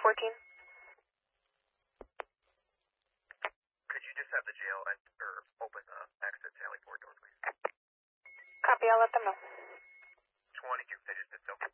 14. Could you just have the jail open the exit to alley 4 door, please? Copy, I'll let them know. 22, they just did so.